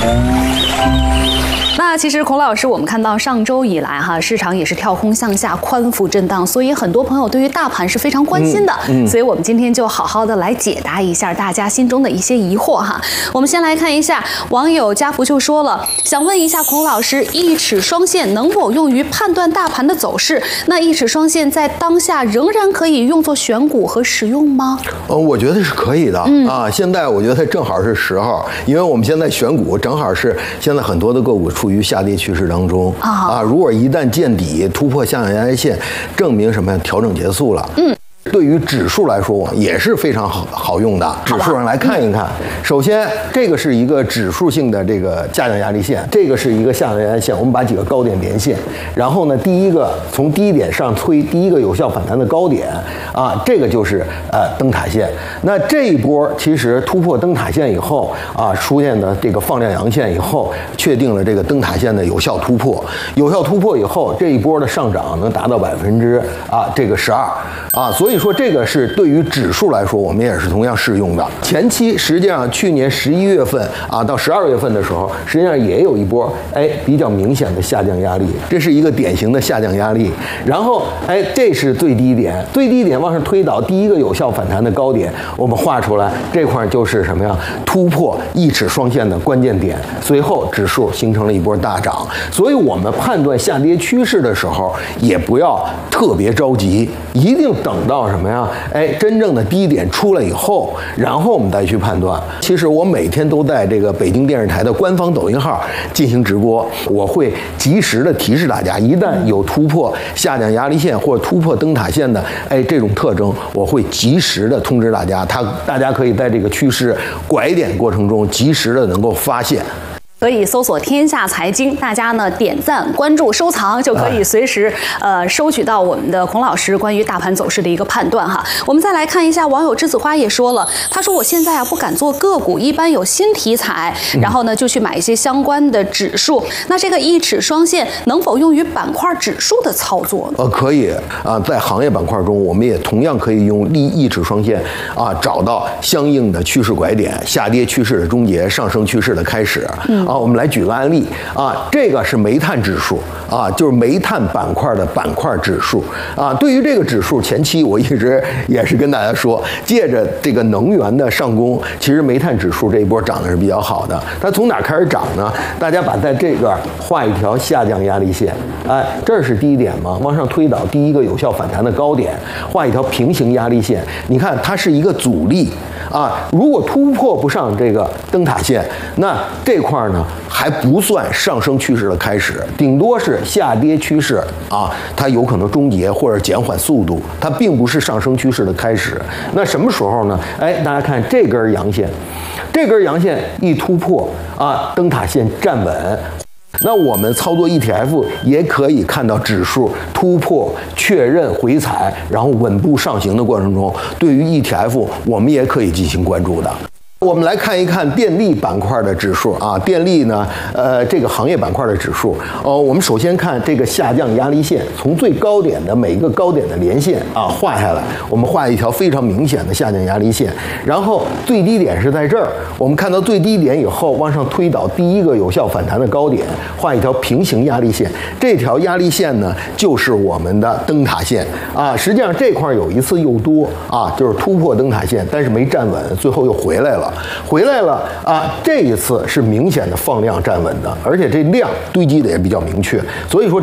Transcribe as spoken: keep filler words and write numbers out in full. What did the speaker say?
那其实孔老师，我们看到上周以来哈，市场也是跳空向下，宽幅震荡，所以很多朋友对于大盘是非常关心的。嗯嗯、所以我们今天就好好的来解答一下大家心中的一些疑惑哈。我们先来看一下，网友家福就说了，想问一下孔老师，一尺双线能否用于判断大盘的走势？那一尺双线在当下仍然可以用作选股和使用吗？ 呃，我觉得是可以的、嗯、啊。现在我觉得正好是时候，因为我们现在选股正好是现在很多的个股处于下跌趋势当中啊，如果一旦见底突破下降压力线，证明什么呀？调整结束了。嗯。对于指数来说也是非常好好用的。指数上来看一看，首先这个是一个指数性的这个下降压力线，这个是一个下降压力线。我们把几个高点连线，然后呢，第一个从低点上推，第一个有效反弹的高点啊，这个就是呃灯塔线。那这一波其实突破灯塔线以后啊，出现的这个放量阳线以后，确定了这个灯塔线的有效突破。有效突破以后，这一波的上涨能达到百分之啊这个十二啊，所以。所以说这个是对于指数来说，我们也是同样适用的。前期实际上去年十一月份啊到十二月份的时候，实际上也有一波哎比较明显的下降压力，这是一个典型的下降压力。然后哎这是最低点，最低点往上推导第一个有效反弹的高点，我们画出来这块就是什么呀？突破一尺双线的关键点，随后指数形成了一波大涨。所以我们判断下跌趋势的时候，也不要特别着急，一定等到什么呀？哎，真正的低点出来以后，然后我们再去判断。其实我每天都在这个北京电视台的官方抖音号进行直播，我会及时的提示大家，一旦有突破下降压力线或者突破灯塔线的哎这种特征，我会及时的通知大家，他大家可以在这个趋势拐点过程中及时的能够发现。 可以搜索天下财经，大家呢点赞、关注、收藏，就可以随时呃收取到我们的孔老师关于大盘走势的一个判断哈。我们再来看一下，网友栀子花也说了，他说我现在啊不敢做个股，一般有新题材，然后呢就去买一些相关的指数。那这个一尺双线能否用于板块指数的操作呢？ 呃，可以啊，在行业板块中，我们也同样可以用一一尺双线啊找到相应的趋势拐点，下跌趋势的终结，上升趋势的开始。嗯。啊，我们来举个案例啊，这个是煤炭指数啊，就是煤炭板块的板块指数啊。对于这个指数，前期我一直也是跟大家说，借着这个能源的上攻，其实煤炭指数这一波涨的是比较好的。它从哪开始涨呢？大家把在这个画一条下降压力线，哎，这是低点嘛，往上推导第一个有效反弹的高点，画一条平行压力线。你看，它是一个阻力啊，如果突破不上这个灯塔线，那这块呢？还不算上升趋势的开始，顶多是下跌趋势啊，它有可能终结或者减缓速度，它并不是上升趋势的开始。那什么时候呢？哎，大家看这根阳线，这根阳线一突破啊，灯塔线站稳。那我们操作 E T F 也可以看到指数突破、确认回踩，然后稳步上行的过程中，对于 E T F 我们也可以进行关注的。我们来看一看电力板块的指数啊，电力呢，呃，这个行业板块的指数，呃，我们首先看这个下降压力线，从最高点的每一个高点的连线啊画下来，我们画一条非常明显的下降压力线，然后最低点是在这儿，我们看到最低点以后往上推导第一个有效反弹的高点，画一条平行压力线，这条压力线呢就是我们的灯塔线啊，实际上这块有一次又多啊，就是突破灯塔线，但是没站稳，最后又回来了。回来了啊！这一次是明显的放量站稳的，而且这量堆积的也比较明确，所以说